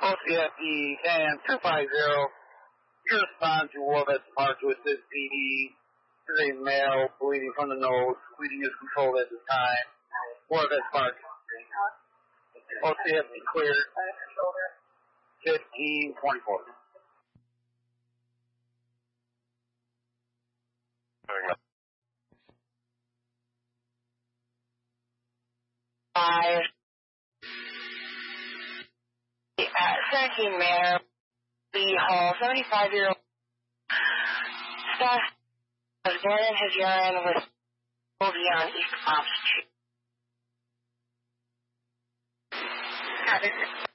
OCFE and 250. You respond to Warvest Park to assist PD. This is a male bleeding from the nose. Bleeding is controlled at this time. Warvest Park. OCFE cleared. 1524. Five. 17 Manor, Lee Hall, 75-year-old staff was born in his urine with on East Ops Street.